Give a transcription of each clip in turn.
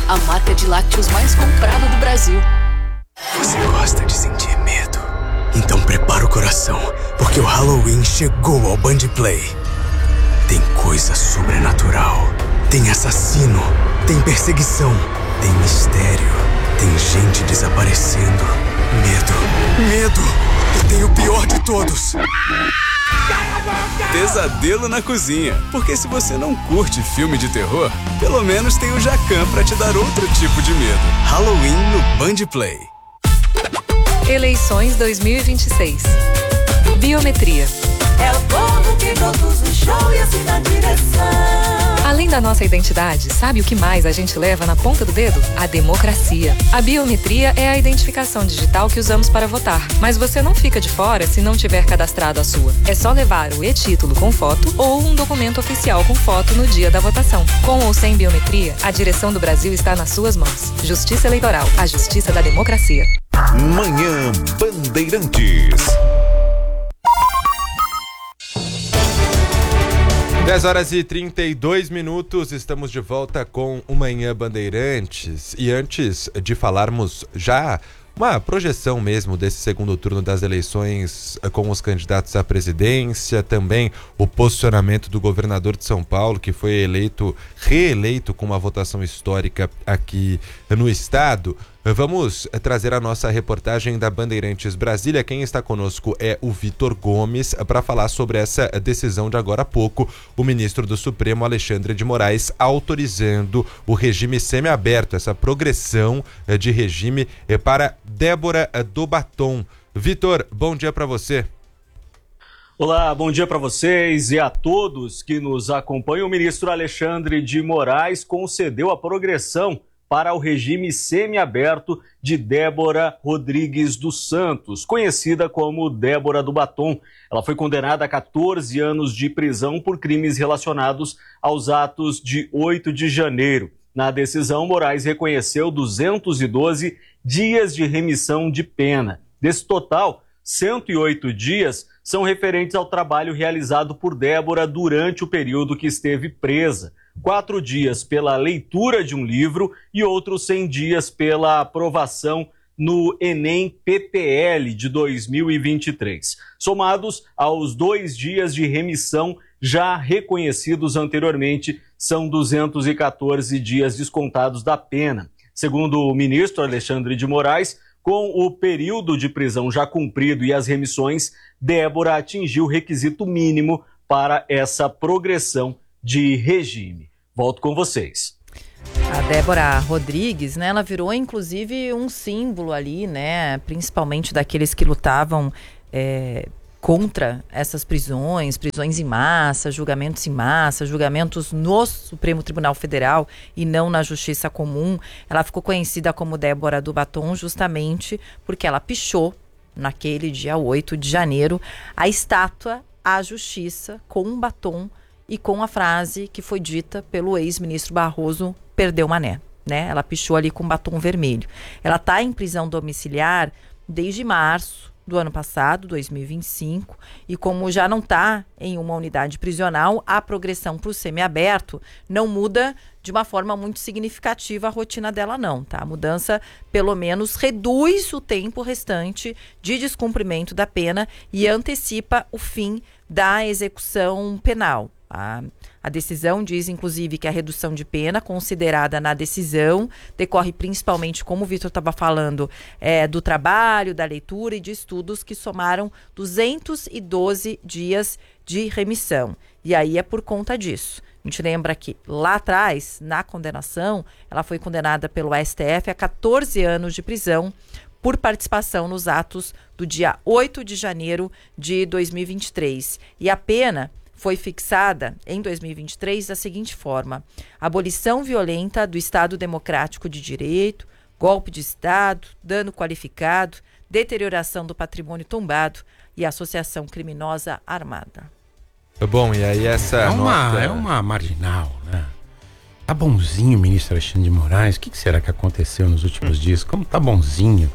a marca de lácteos mais comprada do Brasil. Você gosta de sentir medo? Então prepara o coração, porque o Halloween chegou ao Band Play. Tem coisa sobrenatural, tem assassino, tem perseguição, tem mistério, tem gente desaparecendo. Medo. E tem o pior de todos. Pesadelo na cozinha. Porque se você não curte filme de terror, pelo menos tem o Jacan pra te dar outro tipo de medo. Halloween no Band Play. Eleições 2026. Biometria. É o povo que produz o show e assim na direção. Além da nossa identidade, sabe o que mais a gente leva na ponta do dedo? A democracia. A biometria é a identificação digital que usamos para votar. Mas você não fica de fora se não tiver cadastrado a sua. É só levar o e-título com foto ou um documento oficial com foto no dia da votação. Com ou sem biometria, a direção do Brasil está nas suas mãos. Justiça Eleitoral, a justiça da democracia. Manhã Bandeirantes. 10h32, estamos de volta com o Manhã Bandeirantes. E antes de falarmos já uma projeção mesmo desse segundo turno das eleições com os candidatos à presidência, também o posicionamento do governador de São Paulo, que foi reeleito com uma votação histórica aqui no estado. Vamos trazer a nossa reportagem da Bandeirantes Brasília. Quem está conosco é o Vitor Gomes para falar sobre essa decisão de agora há pouco. O ministro do Supremo, Alexandre de Moraes, autorizando o regime semiaberto, essa progressão de regime para Débora do Batom. Vitor, bom dia para você. Olá, bom dia para vocês e a todos que nos acompanham. O ministro Alexandre de Moraes concedeu a progressão para o regime semiaberto de Débora Rodrigues dos Santos, conhecida como Débora do Batom. Ela foi condenada a 14 anos de prisão por crimes relacionados aos atos de 8 de janeiro. Na decisão, Moraes reconheceu 212 dias de remissão de pena. Desse total, 108 dias são referentes ao trabalho realizado por Débora durante o período que esteve presa. 4 dias pela leitura de um livro e outros 100 dias pela aprovação no Enem PPL de 2023, somados aos 2 dias de remissão já reconhecidos anteriormente, são 214 dias descontados da pena. Segundo o ministro Alexandre de Moraes, com o período de prisão já cumprido e as remissões, Débora atingiu o requisito mínimo para essa progressão de regime. Volto com vocês. A Débora Rodrigues, né, ela virou inclusive um símbolo ali, né, principalmente daqueles que lutavam contra essas prisões em massa, julgamentos em massa, julgamentos no Supremo Tribunal Federal e não na Justiça Comum. Ela ficou conhecida como Débora do Batom justamente porque ela pichou, naquele dia 8 de janeiro, a estátua à Justiça com um batom e com a frase que foi dita pelo ex-ministro Barroso: perdeu Mané, né? Ela pichou ali com batom vermelho. Ela está em prisão domiciliar desde março do ano passado, 2025, e como já não está em uma unidade prisional, a progressão para o semiaberto não muda de uma forma muito significativa a rotina dela não, tá? A mudança, pelo menos, reduz o tempo restante de descumprimento da pena e antecipa o fim da execução penal. A decisão diz, inclusive, que a redução de pena considerada na decisão decorre principalmente, como o Vitor estava falando, do trabalho, da leitura e de estudos que somaram 212 dias de remissão. E aí é por conta disso. A gente lembra que lá atrás, na condenação, ela foi condenada pelo STF a 14 anos de prisão por participação nos atos do dia 8 de janeiro de 2023. E a pena foi fixada em 2023 da seguinte forma: abolição violenta do Estado Democrático de Direito, golpe de Estado, dano qualificado, deterioração do patrimônio tombado e associação criminosa armada. Bom, e aí essa é uma marginal, né? Tá bonzinho o ministro Alexandre de Moraes. O que será que aconteceu nos últimos dias? Como tá bonzinho?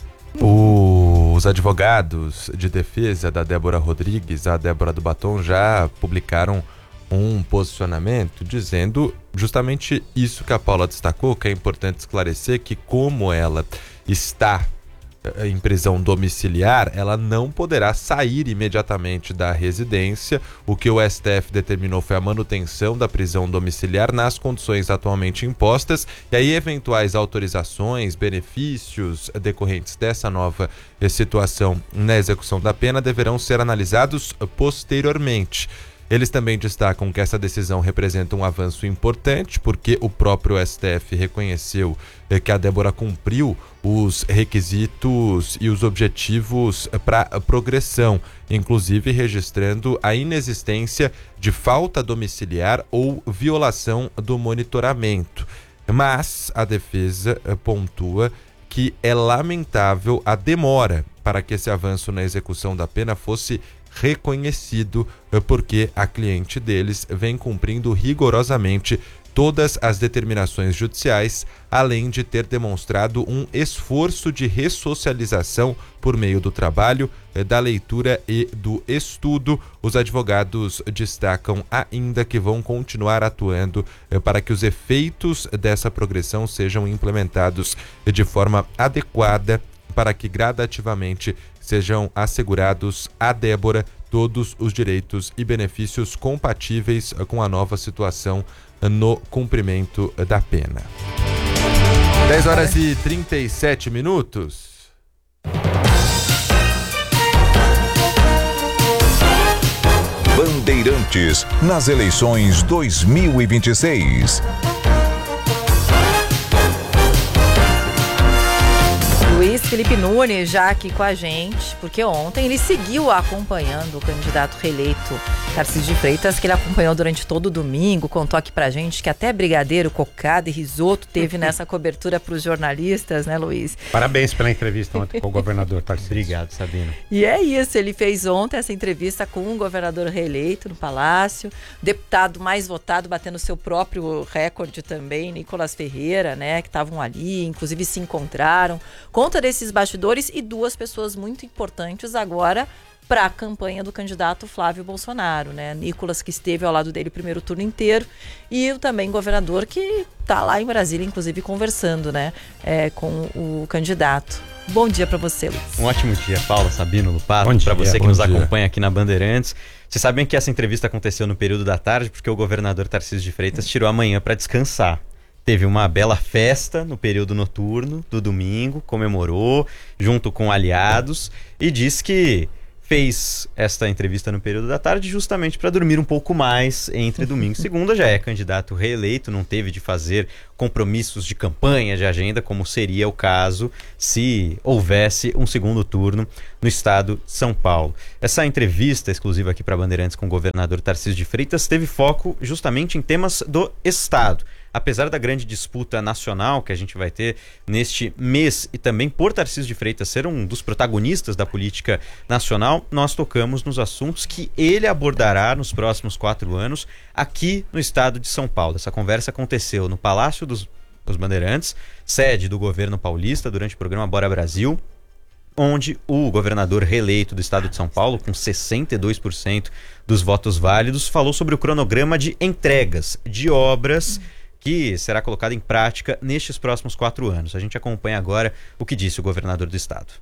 Os advogados de defesa da Débora Rodrigues, a Débora do Batom, já publicaram um posicionamento dizendo justamente isso que a Paula destacou, que é importante esclarecer que como ela está em prisão domiciliar, ela não poderá sair imediatamente da residência. O que o STF determinou foi a manutenção da prisão domiciliar nas condições atualmente impostas, e aí eventuais autorizações, benefícios decorrentes dessa nova situação na execução da pena deverão ser analisados posteriormente. Eles também destacam que essa decisão representa um avanço importante, porque o próprio STF reconheceu que a Débora cumpriu os requisitos e os objetivos para a progressão, inclusive registrando a inexistência de falta domiciliar ou violação do monitoramento. Mas a defesa pontua que é lamentável a demora para que esse avanço na execução da pena fosse reconhecido, porque a cliente deles vem cumprindo rigorosamente todas as determinações judiciais, além de ter demonstrado um esforço de ressocialização por meio do trabalho, da leitura e do estudo. Os advogados destacam ainda que vão continuar atuando para que os efeitos dessa progressão sejam implementados de forma adequada, para que gradativamente sejam assegurados a Débora todos os direitos e benefícios compatíveis com a nova situação no cumprimento da pena. 10h37. Bandeirantes nas eleições 2026. Luiz Felipe Nunes já aqui com a gente, porque ontem ele seguiu acompanhando o candidato reeleito Tarcísio de Freitas, que ele acompanhou durante todo o domingo, contou aqui pra gente que até brigadeiro, cocada e risoto teve nessa cobertura pros jornalistas, né, Luiz? Parabéns pela entrevista ontem com o governador Tarcísio. Obrigado, Sabino. E é isso, ele fez ontem essa entrevista com o governador reeleito no Palácio, deputado mais votado, batendo seu próprio recorde também, Nicolas Ferreira, né, que estavam ali, inclusive se encontraram. Conta desses bastidores e duas pessoas muito importantes agora para a campanha do candidato Flávio Bolsonaro, né? Nicolas, que esteve ao lado dele o primeiro turno inteiro, e o também governador que está lá em Brasília, inclusive conversando, né, com o candidato. Bom dia para você, Luiz. Um ótimo dia, Paula, Sabino, Lupato, para você que nos acompanha aqui na Bandeirantes. Vocês sabem que essa entrevista aconteceu no período da tarde porque o governador Tarcísio de Freitas tirou a manhã para descansar. Teve uma bela festa no período noturno do domingo, comemorou junto com aliados e disse que fez esta entrevista no período da tarde justamente para dormir um pouco mais entre domingo e segunda. Já é candidato reeleito, não teve de fazer compromissos de campanha, de agenda, como seria o caso se houvesse um segundo turno no estado de São Paulo. Essa entrevista exclusiva aqui para Bandeirantes com o governador Tarcísio de Freitas teve foco justamente em temas do estado. Apesar da grande disputa nacional que a gente vai ter neste mês e também por Tarcísio de Freitas ser um dos protagonistas da política nacional, nós tocamos nos assuntos que ele abordará nos próximos 4 anos aqui no estado de São Paulo. Essa conversa aconteceu no Palácio dos Bandeirantes, sede do governo paulista, durante o programa Bora Brasil, onde o governador reeleito do estado de São Paulo, com 62% dos votos válidos, falou sobre o cronograma de entregas de obras que será colocado em prática nestes próximos 4 anos. A gente acompanha agora o que disse o governador do estado.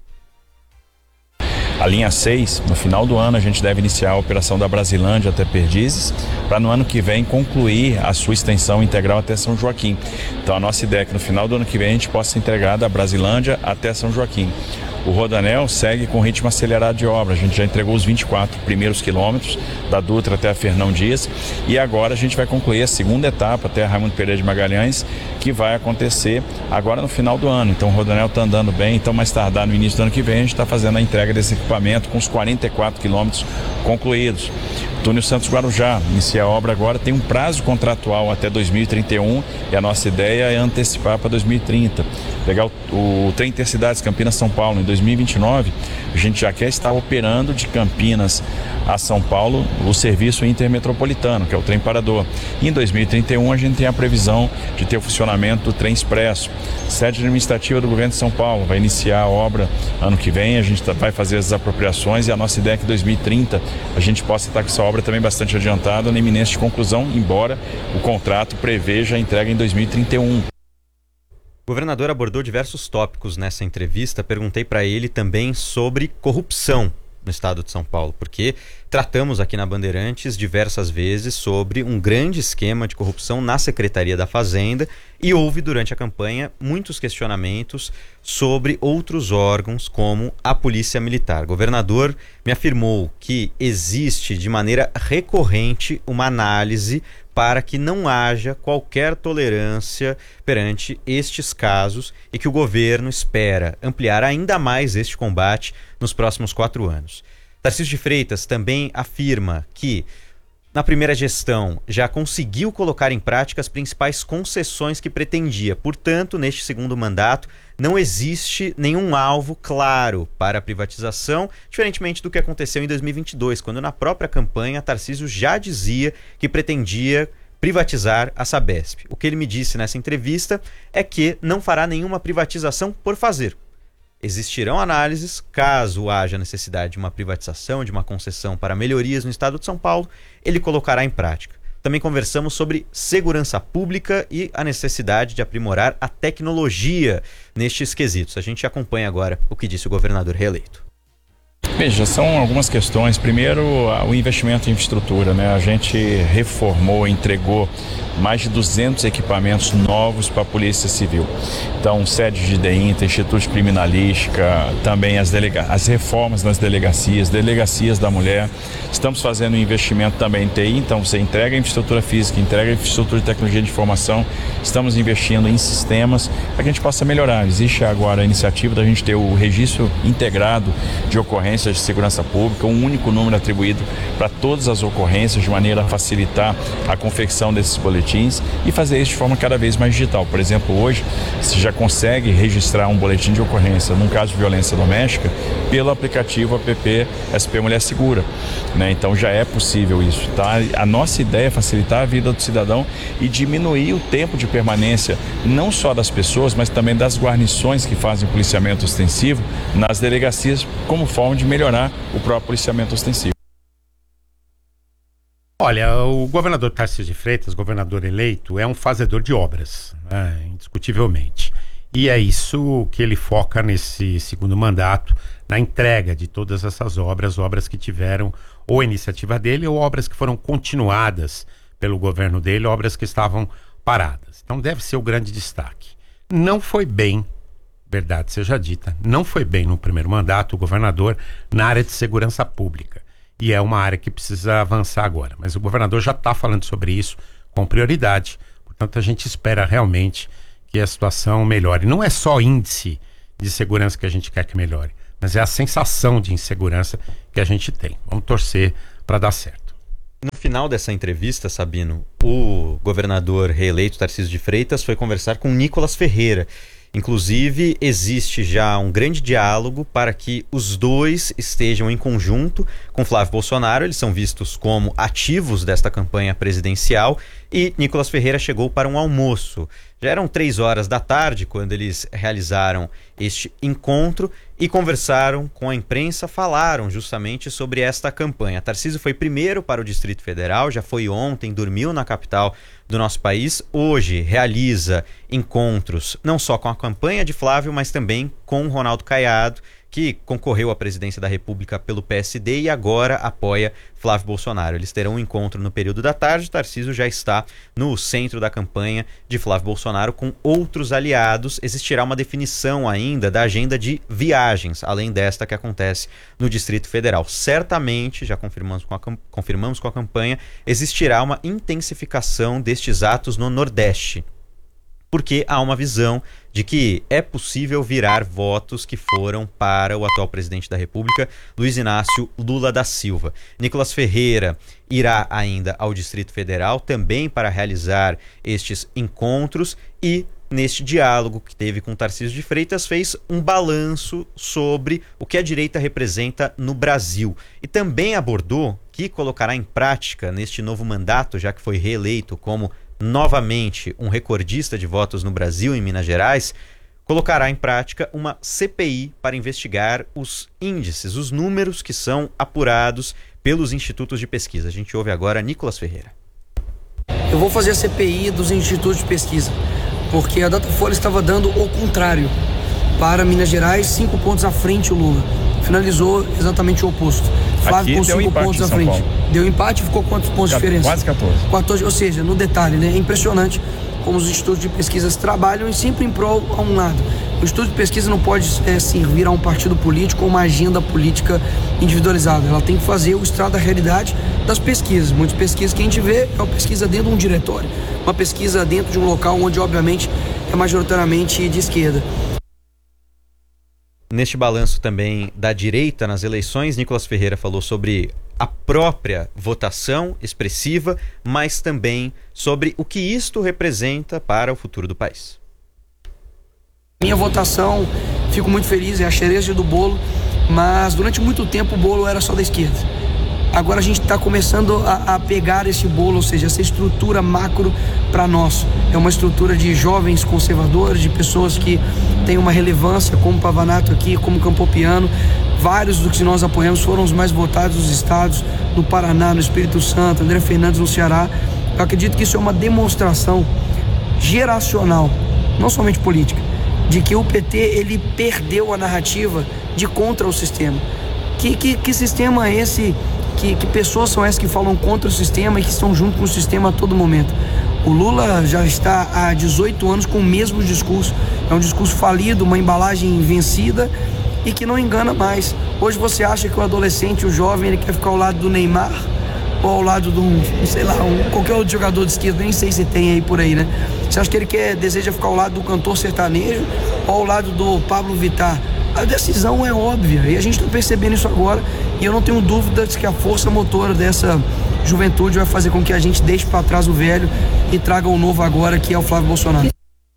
A linha 6, no final do ano, a gente deve iniciar a operação da Brasilândia até Perdizes, para no ano que vem concluir a sua extensão integral até São Joaquim. Então a nossa ideia é que no final do ano que vem a gente possa entregar da Brasilândia até São Joaquim. O Rodoanel segue com ritmo acelerado de obra. A gente já entregou os 24 primeiros quilômetros da Dutra até a Fernão Dias e agora a gente vai concluir a segunda etapa até a Raimundo Pereira de Magalhães, que vai acontecer agora no final do ano. Então o Rodoanel está andando bem, então mais tardar no início do ano que vem a gente está fazendo a entrega desse equipamento com os 44 quilômetros concluídos. Túnel Santos Guarujá, inicia a obra agora, tem um prazo contratual até 2031 e a nossa ideia é antecipar para 2030. Pegar o trem Intercidades Campinas-São Paulo em 2029, a gente já quer estar operando de Campinas a São Paulo o serviço intermetropolitano, que é o trem parador. E em 2031 a gente tem a previsão de ter o funcionamento do trem expresso. Sede administrativa do governo de São Paulo vai iniciar a obra ano que vem, a gente vai fazer as apropriações e a nossa ideia é que em 2030 a gente possa estar com essa obra também bastante adiantada, na iminência de conclusão, embora o contrato preveja a entrega em 2031. O governador abordou diversos tópicos nessa entrevista. Perguntei para ele também sobre corrupção no estado de São Paulo, porque tratamos aqui na Bandeirantes diversas vezes sobre um grande esquema de corrupção na Secretaria da Fazenda e houve durante a campanha muitos questionamentos sobre outros órgãos como a Polícia Militar. O governador me afirmou que existe de maneira recorrente uma análise para que não haja qualquer tolerância perante estes casos e que o governo espera ampliar ainda mais este combate nos próximos 4 anos. Tarcísio de Freitas também afirma que, na primeira gestão, já conseguiu colocar em prática as principais concessões que pretendia. Portanto, neste segundo mandato, não existe nenhum alvo claro para a privatização, diferentemente do que aconteceu em 2022, quando na própria campanha Tarcísio já dizia que pretendia privatizar a Sabesp. O que ele me disse nessa entrevista é que não fará nenhuma privatização por fazer. Existirão análises, caso haja necessidade de uma privatização, de uma concessão para melhorias no estado de São Paulo, ele colocará em prática. Também conversamos sobre segurança pública e a necessidade de aprimorar a tecnologia nestes quesitos. A gente acompanha agora o que disse o governador reeleito. Veja, são algumas questões. Primeiro, o investimento em infraestrutura, né? A gente reformou, entregou mais de 200 equipamentos novos para a Polícia Civil. Então, sede de DEINTA, Instituto de Criminalística, também as reformas nas delegacias da mulher. Estamos fazendo um investimento também em TI, então você entrega a infraestrutura física, entrega a infraestrutura de tecnologia de informação. Estamos investindo em sistemas para que a gente possa melhorar. Existe agora a iniciativa da gente ter o registro integrado de ocorrências de segurança pública, um único número atribuído para todas as ocorrências, de maneira a facilitar a confecção desses boletins e fazer isso de forma cada vez mais digital. Por exemplo, hoje você já consegue registrar um boletim de ocorrência num caso de violência doméstica pelo aplicativo app SP Mulher Segura, né? Então já é possível isso, tá? A nossa ideia é facilitar a vida do cidadão e diminuir o tempo de permanência, não só das pessoas, mas também das guarnições que fazem policiamento ostensivo nas delegacias, como forma de melhorar o próprio policiamento ostensivo. Olha, o governador Tarcísio de Freitas, governador eleito, é um fazedor de obras, né, indiscutivelmente. E é isso que ele foca nesse segundo mandato, na entrega de todas essas obras que tiveram ou iniciativa dele ou obras que foram continuadas pelo governo dele, obras que estavam paradas. Então deve ser o grande destaque. Não foi bem, verdade seja dita, não foi bem no primeiro mandato o governador na área de segurança pública. E é uma área que precisa avançar agora. Mas o governador já está falando sobre isso com prioridade. Portanto, a gente espera realmente que a situação melhore. Não é só índice de segurança que a gente quer que melhore, mas é a sensação de insegurança que a gente tem. Vamos torcer para dar certo. No final dessa entrevista, Sabino, o governador reeleito Tarcísio de Freitas foi conversar com Nicolas Ferreira. Inclusive, existe já um grande diálogo para que os dois estejam em conjunto com Flávio Bolsonaro. Eles são vistos como ativos desta campanha presidencial e Nicolas Ferreira chegou para um almoço. Já eram 3 horas da tarde quando eles realizaram este encontro e conversaram com a imprensa, falaram justamente sobre esta campanha. Tarcísio foi primeiro para o Distrito Federal, já foi ontem, dormiu na capital do nosso país. Hoje realiza encontros não só com a campanha de Flávio, mas também com Ronaldo Caiado, que concorreu à presidência da República pelo PSD e agora apoia Flávio Bolsonaro. Eles terão um encontro no período da tarde. Tarcísio já está no centro da campanha de Flávio Bolsonaro com outros aliados. Existirá uma definição ainda da agenda de viagens, além desta que acontece no Distrito Federal. Certamente, já confirmamos com a campanha, existirá uma intensificação destes atos no Nordeste, porque há uma visão de que é possível virar votos que foram para o atual presidente da República, Luiz Inácio Lula da Silva. Nicolas Ferreira irá ainda ao Distrito Federal também para realizar estes encontros e neste diálogo que teve com Tarcísio de Freitas, fez um balanço sobre o que a direita representa no Brasil. E também abordou que colocará em prática neste novo mandato, já que foi reeleito como novamente um recordista de votos no Brasil, em Minas Gerais, colocará em prática uma CPI para investigar os índices, os números que são apurados pelos institutos de pesquisa. A gente ouve agora Nicolas Ferreira. Eu vou fazer a CPI dos institutos de pesquisa, porque a Datafolha estava dando o contrário. Para Minas Gerais, 5 pontos à frente o Lula. Finalizou exatamente o oposto. Flávio com 5 pontos à frente. Deu empate e ficou quantos pontos de diferença? Quase 14. Ou seja, no detalhe, né? É impressionante como os institutos de pesquisas trabalham e sempre em prol a um lado. O instituto de pesquisa não pode servir a um partido político ou uma agenda política individualizada. Ela tem que fazer o estrado da realidade das pesquisas. Muitas pesquisas que a gente vê é uma pesquisa dentro de um diretório, uma pesquisa dentro de um local onde, obviamente, é majoritariamente de esquerda. Neste balanço também da direita nas eleições, Nicolas Ferreira falou sobre a própria votação expressiva, mas também sobre o que isto representa para o futuro do país. Minha votação, fico muito feliz, é a cereja do bolo, mas durante muito tempo o bolo era só da esquerda. Agora a gente está começando a pegar esse bolo, ou seja, essa estrutura macro para nós. É uma estrutura de jovens conservadores, de pessoas que têm uma relevância, como Pavanato aqui, como Campopiano. Vários dos que nós apoiamos foram os mais votados dos estados, no Paraná, no Espírito Santo, André Fernandes no Ceará. Eu acredito que isso é uma demonstração geracional, não somente política, de que o PT ele perdeu a narrativa de contra o sistema. Que sistema é esse? Que pessoas são essas que falam contra o sistema e que estão junto com o sistema a todo momento? O Lula já está há 18 anos com o mesmo discurso. É um discurso falido, uma embalagem vencida e que não engana mais. Hoje você acha que o adolescente, o jovem, ele quer ficar ao lado do Neymar ou ao lado de qualquer outro jogador de esquerda, nem sei se tem aí por aí, né? Você acha que ele deseja ficar ao lado do cantor sertanejo ou ao lado do Pablo Vittar? A decisão é óbvia e a gente está percebendo isso agora e eu não tenho dúvida de que a força motora dessa juventude vai fazer com que a gente deixe para trás o velho e traga o novo agora, que é o Flávio Bolsonaro.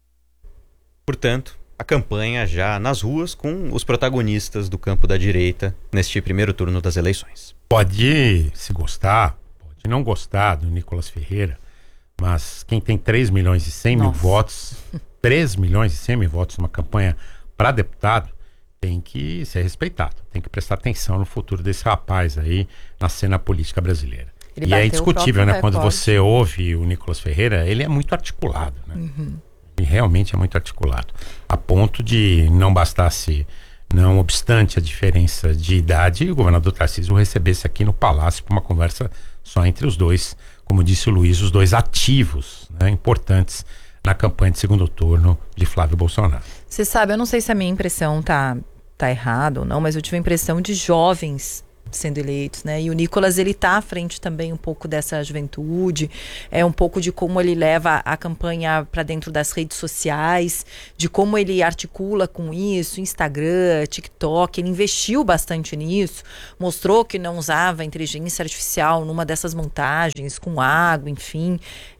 Portanto, a campanha já nas ruas com os protagonistas do campo da direita neste primeiro turno das eleições. Pode se gostar, pode não gostar do Nicolas Ferreira, mas quem tem 3 milhões e 100 mil votos, 3 milhões e 100 mil votos numa campanha para deputado, tem que ser respeitado, tem que prestar atenção no futuro desse rapaz aí na cena política brasileira. E é indiscutível, né? Quando você ouve o Nicolas Ferreira, ele é muito articulado, né? Uhum. Ele realmente é muito articulado. A ponto de não bastasse, não obstante a diferença de idade, o governador Tarcísio o recebesse aqui no Palácio para uma conversa só entre os dois, como disse o Luiz, os dois ativos, né, importantes na campanha de segundo turno de Flávio Bolsonaro. Você sabe, eu não sei se a minha impressão tá errada ou não, mas eu tive a impressão de jovens sendo eleitos, né? E o Nicolas, ele tá à frente também um pouco dessa juventude, um pouco de como ele leva a campanha para dentro das redes sociais, de como ele articula com isso, Instagram, TikTok, ele investiu bastante nisso, mostrou que não usava inteligência artificial numa dessas montagens, com água, enfim.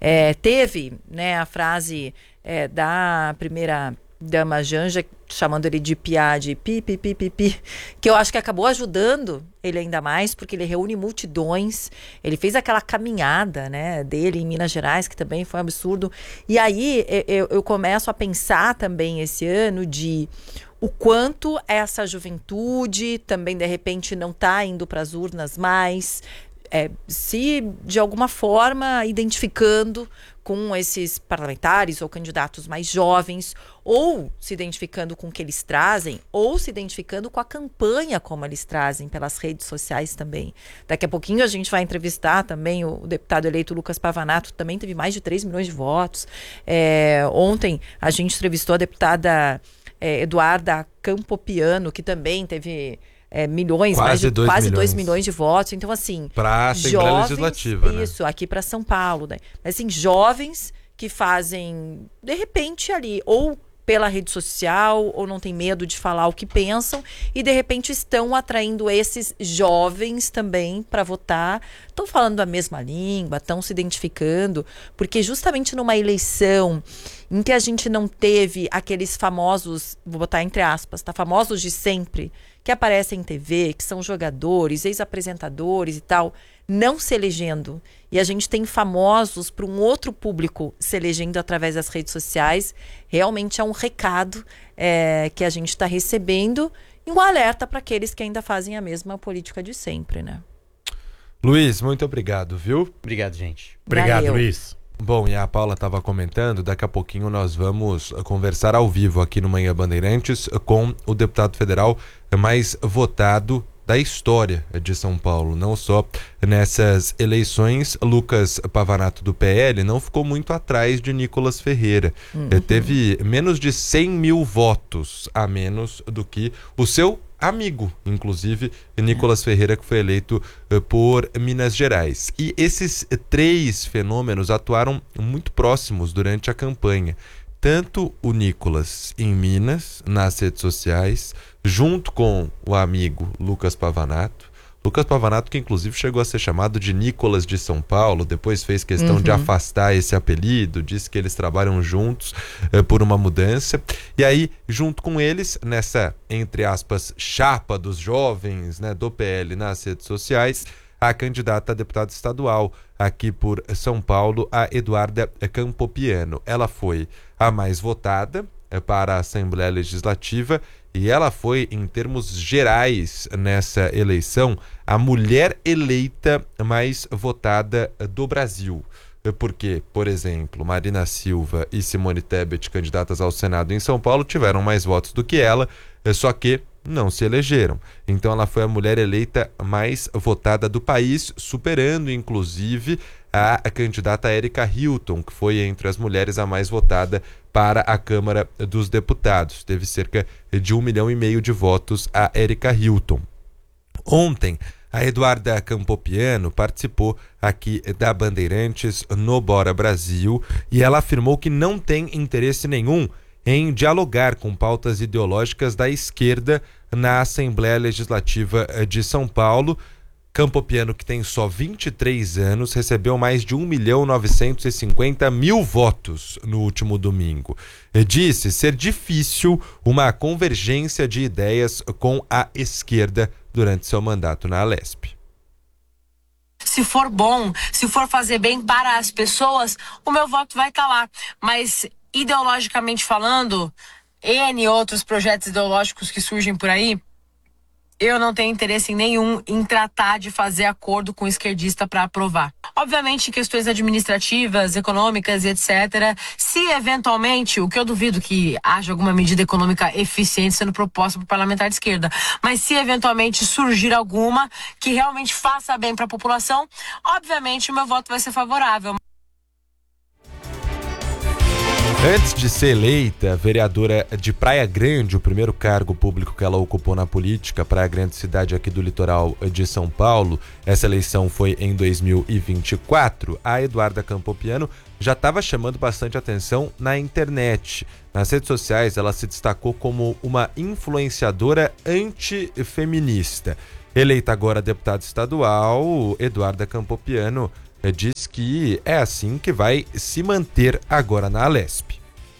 Teve, né, a frase da primeira dama Janja, chamando ele de piá, de pi, que eu acho que acabou ajudando ele ainda mais, porque ele reúne multidões, ele fez aquela caminhada, né, dele em Minas Gerais, que também foi um absurdo, e aí eu começo a pensar também esse ano de o quanto essa juventude também, de repente, não está indo para as urnas mais, se de alguma forma identificando com esses parlamentares ou candidatos mais jovens, ou se identificando com o que eles trazem, ou se identificando com a campanha como eles trazem pelas redes sociais também. Daqui a pouquinho a gente vai entrevistar também o deputado eleito Lucas Pavanato, também teve mais de 3 milhões de votos. Ontem a gente entrevistou a deputada Eduarda Campopiano, que também teve milhões, quase 2 milhões de votos. Então, assim, para a Assembleia Legislativa, né? Isso, aqui para São Paulo, né? Mas, assim, jovens que fazem, de repente, ali, ou pela rede social ou não tem medo de falar o que pensam e de repente estão atraindo esses jovens também para votar, estão falando a mesma língua, estão se identificando, porque justamente numa eleição em que a gente não teve aqueles famosos, vou botar entre aspas, tá, famosos de sempre, que aparecem em TV, que são jogadores, ex-apresentadores e tal, não se elegendo. E a gente tem famosos para um outro público se elegendo através das redes sociais. Realmente é um recado que a gente está recebendo e um alerta para aqueles que ainda fazem a mesma política de sempre, né? Luiz, muito obrigado, viu? Obrigado, gente. Obrigado, Luiz. Bom, e a Paula estava comentando, daqui a pouquinho nós vamos conversar ao vivo aqui no Manhã Bandeirantes com o deputado federal mais votado da história de São Paulo. Não só nessas eleições, Lucas Pavanato do PL não ficou muito atrás de Nicolas Ferreira. Teve menos de 100 mil votos a menos do que o seu amigo, inclusive, Nicolas Ferreira, que foi eleito por Minas Gerais. E esses três fenômenos atuaram muito próximos durante a campanha. Tanto o Nicolas em Minas, nas redes sociais, junto com o amigo Lucas Pavanato. Lucas Pavanato, que inclusive chegou a ser chamado de Nicolas de São Paulo, depois fez questão de afastar esse apelido, disse que eles trabalham juntos por uma mudança. E aí, junto com eles, nessa, entre aspas, chapa dos jovens, né, do PL nas redes sociais, a candidata a deputada estadual aqui por São Paulo, a Eduarda Campopiano. Ela foi a mais votada para a Assembleia Legislativa e ela foi, em termos gerais, nessa eleição, a mulher eleita mais votada do Brasil. Porque, por exemplo, Marina Silva e Simone Tebet, candidatas ao Senado em São Paulo, tiveram mais votos do que ela, só que não se elegeram. Então ela foi a mulher eleita mais votada do país, superando inclusive a candidata Erika Hilton, que foi entre as mulheres a mais votada para a Câmara dos Deputados. Teve cerca de 1,5 milhão de votos a Erika Hilton. Ontem, a Eduarda Campopiano participou aqui da Bandeirantes no Bora Brasil e ela afirmou que não tem interesse nenhum em dialogar com pautas ideológicas da esquerda na Assembleia Legislativa de São Paulo. Campopiano, que tem só 23 anos, recebeu mais de 1.950.000 votos no último domingo. Disse ser difícil uma convergência de ideias com a esquerda durante seu mandato na Alesp. Se for bom, se for fazer bem para as pessoas, o meu voto vai estar lá. Mas, ideologicamente falando, N outros projetos ideológicos que surgem por aí, eu não tenho interesse nenhum em tratar de fazer acordo com o esquerdista para aprovar. Obviamente, questões administrativas, econômicas e etc. Se eventualmente, o que eu duvido que haja alguma medida econômica eficiente sendo proposta por parlamentar de esquerda, mas se eventualmente surgir alguma que realmente faça bem para a população, obviamente o meu voto vai ser favorável. Antes de ser eleita vereadora de Praia Grande, o primeiro cargo público que ela ocupou na política, Praia Grande, cidade aqui do litoral de São Paulo, essa eleição foi em 2024, a Eduarda Campopiano já estava chamando bastante atenção na internet. Nas redes sociais, ela se destacou como uma influenciadora antifeminista. Eleita agora deputada estadual, Eduarda Campopiano diz que é assim que vai se manter agora na Alesp.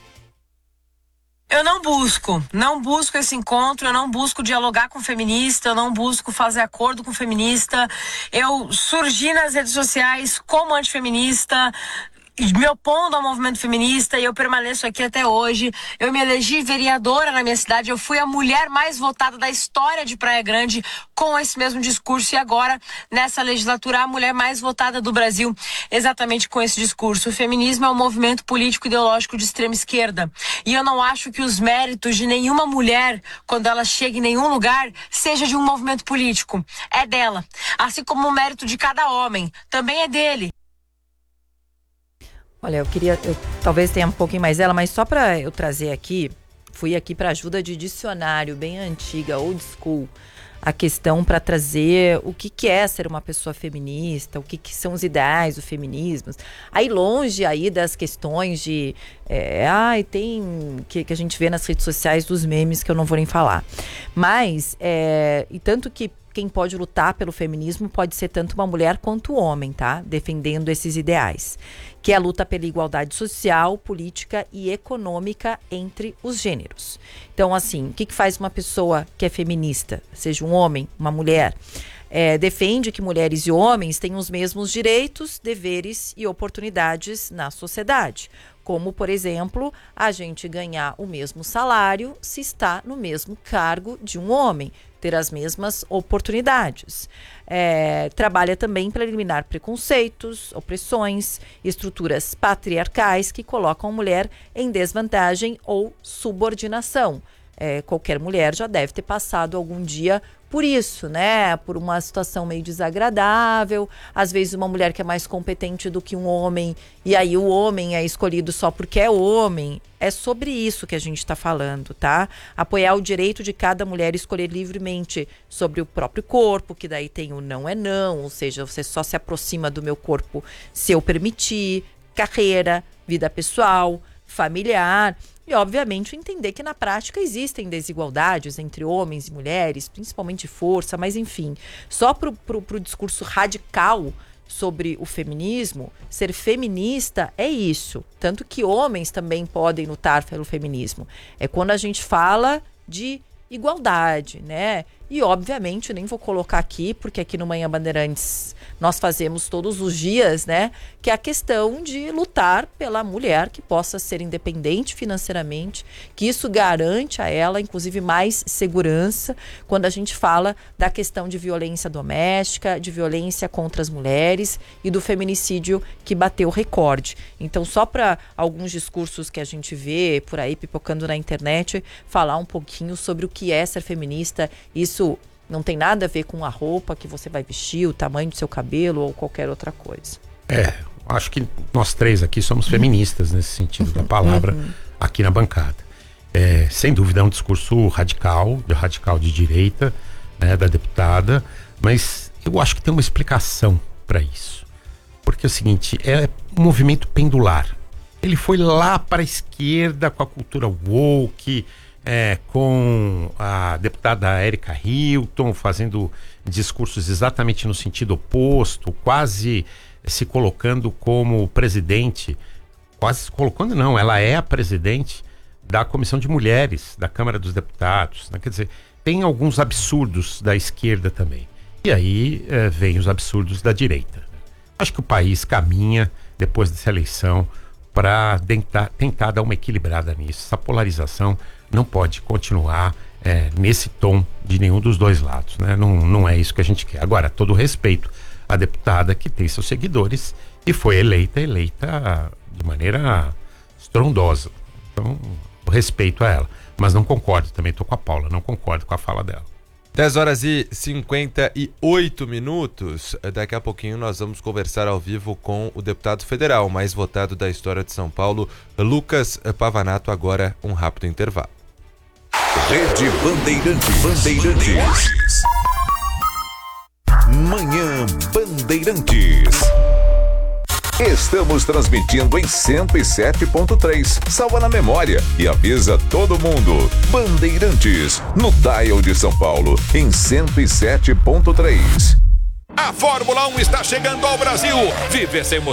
Eu não busco esse encontro, eu não busco dialogar com feminista, eu não busco fazer acordo com feminista. Eu surgi nas redes sociais como antifeminista, me opondo ao movimento feminista e eu permaneço aqui até hoje. Eu me elegi vereadora na minha cidade, eu fui a mulher mais votada da história de Praia Grande com esse mesmo discurso e agora, nessa legislatura, a mulher mais votada do Brasil exatamente com esse discurso. O feminismo é um movimento político ideológico de extrema esquerda e eu não acho que os méritos de nenhuma mulher, quando ela chega em nenhum lugar, seja de um movimento político. É dela. Assim como o mérito de cada homem também é dele. Olha, eu talvez tenha um pouquinho mais dela, mas só para eu trazer aqui, fui aqui para ajuda de dicionário bem antiga, old school, a questão para trazer o que é ser uma pessoa feminista, o que são os ideais do feminismo. Aí longe aí das questões de... tem que a gente vê nas redes sociais dos memes que eu não vou nem falar. Mas, e tanto que quem pode lutar pelo feminismo pode ser tanto uma mulher quanto um homem, tá? Defendendo esses ideais. Que é a luta pela igualdade social, política e econômica entre os gêneros. Então, assim, o que faz uma pessoa que é feminista, seja um homem, uma mulher? Defende que mulheres e homens tenham os mesmos direitos, deveres e oportunidades na sociedade. Como, por exemplo, a gente ganhar o mesmo salário se está no mesmo cargo de um homem, ter as mesmas oportunidades. Trabalha também para eliminar preconceitos, opressões, estruturas patriarcais que colocam a mulher em desvantagem ou subordinação. Qualquer mulher já deve ter passado algum dia por isso, né? Por uma situação meio desagradável, às vezes uma mulher que é mais competente do que um homem, e aí o homem é escolhido só porque é homem. É sobre isso que a gente está falando, tá? Apoiar o direito de cada mulher escolher livremente sobre o próprio corpo, que daí tem o não é não, ou seja, você só se aproxima do meu corpo se eu permitir, carreira, vida pessoal, familiar. E, obviamente, entender que na prática existem desigualdades entre homens e mulheres, principalmente de força, mas enfim, só pro discurso radical sobre o feminismo, ser feminista é isso. Tanto que homens também podem lutar pelo feminismo. É quando a gente fala de igualdade, né? E, obviamente, nem vou colocar aqui, porque aqui no Manhã Bandeirantes nós fazemos todos os dias, né? Que é a questão de lutar pela mulher que possa ser independente financeiramente, que isso garante a ela, inclusive, mais segurança quando a gente fala da questão de violência doméstica, de violência contra as mulheres e do feminicídio que bateu recorde. Então, só para alguns discursos que a gente vê por aí pipocando na internet, falar um pouquinho sobre o que é ser feminista. Isso não tem nada a ver com a roupa que você vai vestir, o tamanho do seu cabelo ou qualquer outra coisa. Acho que nós três aqui somos feministas nesse sentido da palavra, aqui na bancada. Sem dúvida é um discurso radical de direita, né, da deputada, mas eu acho que tem uma explicação para isso. Porque é o seguinte, é um movimento pendular. Ele foi lá para a esquerda com a cultura woke, com a deputada Érica Hilton fazendo discursos exatamente no sentido oposto, quase se colocando como presidente, quase se colocando não, ela é a presidente da Comissão de Mulheres da Câmara dos Deputados, né? Quer dizer, tem alguns absurdos da esquerda também, e aí vem os absurdos da direita. Acho que o país caminha, depois dessa eleição, para tentar dar uma equilibrada nisso. Essa polarização não pode continuar nesse tom de nenhum dos dois lados, né? Não é isso que a gente quer. Agora, todo respeito à deputada que tem seus seguidores e foi eleita de maneira estrondosa. Então, respeito a ela. Mas não concordo, também estou com a Paula, não concordo com a fala dela. 10h58. Daqui a pouquinho nós vamos conversar ao vivo com o deputado federal mais votado da história de São Paulo, Lucas Pavanato. Agora um rápido intervalo. Rede Bandeirantes. Manhã Bandeirantes. Estamos transmitindo em 107.3. Salva na memória e avisa todo mundo. Bandeirantes, no dial de São Paulo, em 107.3. A Fórmula 1 está chegando ao Brasil. Vive essa emoção